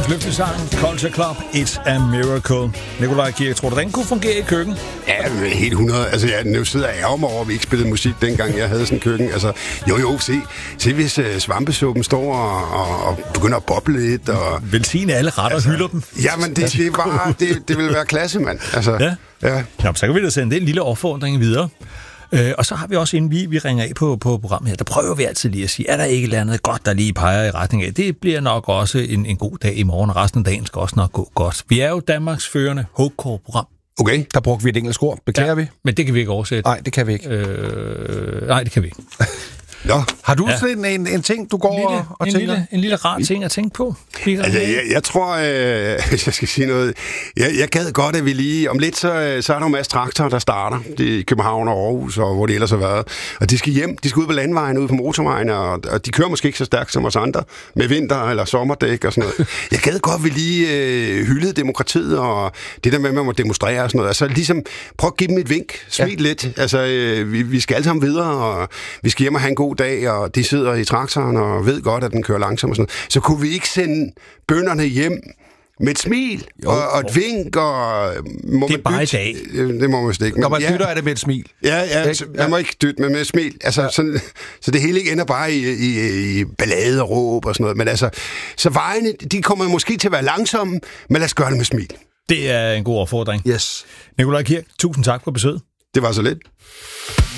Løftesang, Culture Club, It's a Miracle. Nikolaj Kirk, tror du, den kunne fungere i køkken? Ja, helt 100. Altså, nu sidder jeg ærger mig over, at vi ikke spillede musik, dengang jeg havde sådan en køkken. Altså, se hvis svampesuppen står og begynder at boble lidt. Og velsigne alle retter og hylder dem. Jamen, det vil være klasse, mand. Altså, ja. Jamen, så kan vi da sende den lille opfordring videre. Og så har vi også, inden vi ringer af på programmet her, der prøver vi altid lige at sige, er der ikke et eller andet godt, der lige peger i retning af? Det bliver nok også en god dag i morgen, og resten af dagen skal også nok gå godt. Vi er jo Danmarks førende hopecore-program. Okay, der brugte vi et engelsk ord. Beklager vi? Men det kan vi ikke oversætte. Nej, det kan vi ikke. Nej, det kan vi ikke. Ja. Har du sådan en ting, du går og tænker? En lille rar ting at tænke på? Altså, jeg tror, hvis jeg skal sige noget, jeg gad godt, at vi lige, om lidt, så er der en masse traktorer, der starter i København og Aarhus, og hvor det ellers har været. Og de skal hjem, de skal ud på landvejen, ud på motorvejen, og de kører måske ikke så stærkt som os andre, med vinter- eller sommerdæk og sådan noget. Jeg gad godt, at vi lige hyldede demokratiet, og det der med, at man må demonstrere og sådan noget. Altså ligesom, prøv at give dem et vink, smil lidt. Altså, vi skal alle sammen videre, og vi skal hjem og have en god dag, og de sidder i traktoren og ved godt, at den kører langsomt og sådan noget. Så kunne vi ikke sende bønderne hjem med et smil og et vink, og det er bare i dag. Det må man vist ikke. Når man dytter, er det med et smil. Ja, man må ikke dytte, men med et smil. Altså, sådan, så det hele ikke ender bare i ballade og råb og sådan noget. Men altså, så vejene, de kommer måske til at være langsomme, men lad os gøre det med smil. Det er en god opfordring. Yes. Nikolaj Kirk, tusind tak for besøget. Det var så lidt.